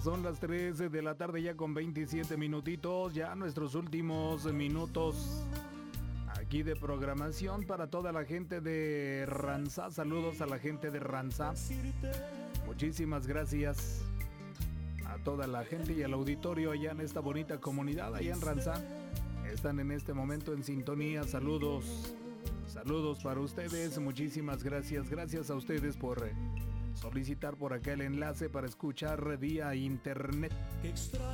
Son las 3 de la tarde ya con 27 minutitos, ya nuestros últimos minutos aquí de programación para toda la gente de Ranzá. Saludos a la gente de Ranzá. Muchísimas gracias a toda la gente y al auditorio allá en esta bonita comunidad, allá en Ranzá. Están en este momento en sintonía. Saludos para ustedes. Muchísimas gracias. Gracias a ustedes por solicitar por acá el enlace para escuchar vía internet.